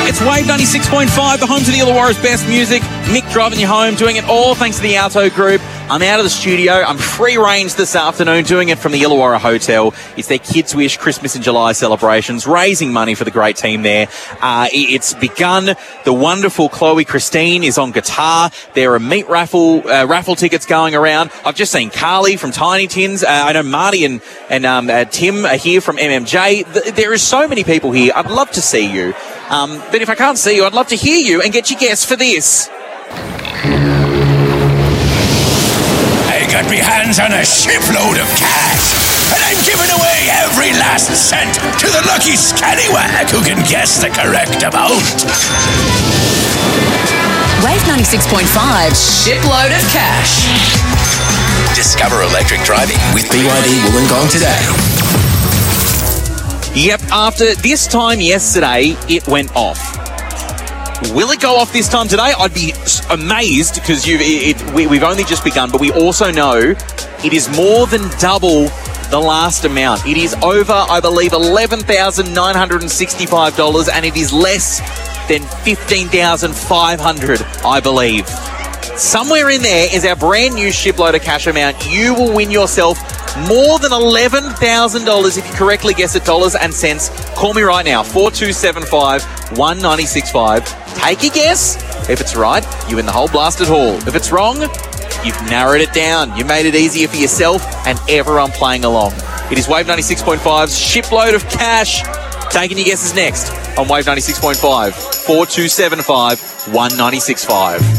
It's Wave 96.5, the home to the Illawarra's best music. Mick driving you home, doing it all thanks to the Alto Group. I'm out of the studio. I'm free range this afternoon, doing it from the Illawarra Hotel. It's their Kids Wish Christmas in July celebrations, raising money for the great team there. It's begun. The wonderful Chloe Christine is on guitar. There are meat raffle tickets going around. I've just seen Carly from Tiny Tins. I know Marty and Tim are here from MMJ. There are so many people here. I'd love to see you. But if I can't see you, I'd love to hear you and get your guess for this. I got me hands on a shipload of cash, and I'm giving away every last cent to the lucky scallywag who can guess the correct amount. Wave 96.5, shipload of cash. Discover electric driving with BYD Wollongong today. Yep, after this time yesterday, it went off. Will it go off this time today? I'd be amazed because we've only just begun, but we also know it is more than double the last amount. It is over, I believe, $11,965, and it is less than $15,500, I believe. Somewhere in there is our brand new shipload of cash amount. You will win yourself more than $11,000 if you correctly guess it, dollars and cents. Call me right now, 4275-1965. Take a guess. If it's right, you win the whole blasted haul. If it's wrong, you've narrowed it down. You made it easier for yourself and everyone playing along. It is Wave 96.5's shipload of cash. Taking your guesses next on Wave 96.5, 4275-1965.